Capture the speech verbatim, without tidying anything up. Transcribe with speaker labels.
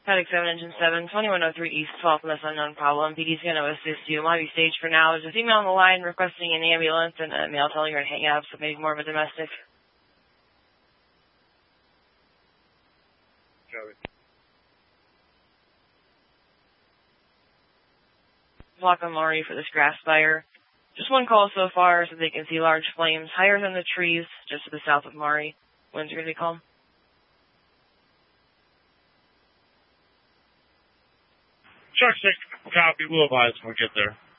Speaker 1: Paddock seven, Engine seven, twenty-one oh three East, twelfth, less unknown problem. P D's going to assist you. Might be staged for now. There's a female on the line requesting an ambulance and a male telling her to hang up, so maybe more of a domestic.
Speaker 2: Copy.
Speaker 1: Block on Maury for this grass fire. Just one call so far, so they can see large flames higher than the trees, just to the south of Maury. Winds are going to be calm.
Speaker 2: Shark six, copy. We'll advise when we get there.